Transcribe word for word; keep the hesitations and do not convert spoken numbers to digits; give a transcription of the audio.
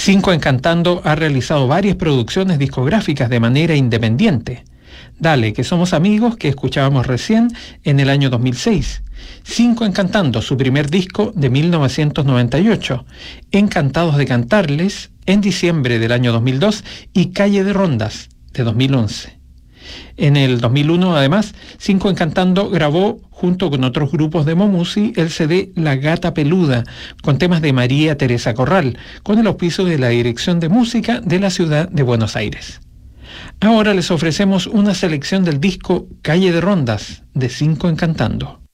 Cinco Encantando ha realizado varias producciones discográficas de manera independiente. Dale, que somos amigos, que escuchábamos recién en el año dos mil seis. Cinco Encantando, su primer disco de mil novecientos noventa y ocho. Encantados de cantarles, en diciembre del año dos mil dos, y Calle de Rondas, de dos mil once. En el dos mil uno, además, Cinco Encantando grabó, junto con otros grupos de Momusi, el C D La Gata Peluda, con temas de María Teresa Corral, con el auspicio de la Dirección de Música de la Ciudad de Buenos Aires. Ahora les ofrecemos una selección del disco Calle de Rondas, de Cinco Encantando.